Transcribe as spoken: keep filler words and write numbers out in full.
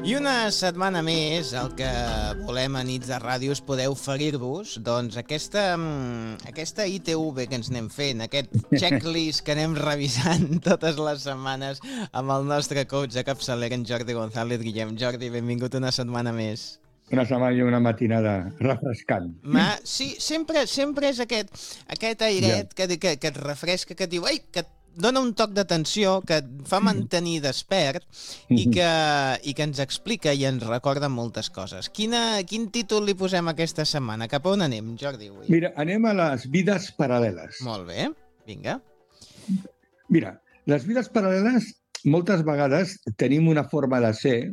I una setmana més, el que volem a Nits de Ràdio és poder oferir-vos doncs, aquesta, aquesta I T V que ens anem fent, aquest checklist que anem revisant totes les setmanes amb el nostre coach de capçalera, en Jordi González. Guillem, Jordi, benvingut una setmana més. Una setmana i una matinada refrescant. Ma, sí, sempre, sempre és aquest, aquest airet yeah. que, que, que et refresca, que et diu, ai, que et dona un toc d'atenció, que et fa mantenir despert i que, i que ens explica i ens recorda moltes coses. Quina, quin títol li posem aquesta setmana? Cap a on anem, Jordi? Avui? Mira, anem a les vides paral·leles. Molt bé, vinga. Mira, les vides paral·leles moltes vegades tenim una forma de ser